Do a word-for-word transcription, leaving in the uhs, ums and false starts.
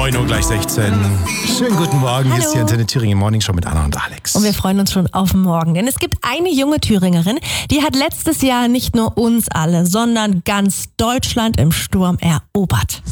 neun Uhr gleich sechzehn. Schönen guten Morgen, hier Hallo. ist die Antenne Thüringen Morning Show mit Anna und Alex. Und wir freuen uns schon auf morgen, denn es gibt eine junge Thüringerin, die hat letztes Jahr nicht nur uns alle, sondern ganz Deutschland im Sturm erobert.